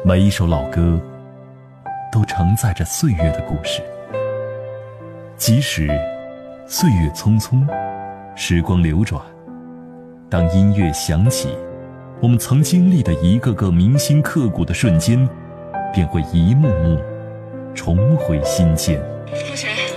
每一首老歌都承载着岁月的故事，即使岁月匆匆，时光流转，当音乐响起，我们曾经历的一个个铭心刻骨的瞬间，便会一幕幕重回心间。 陆晨。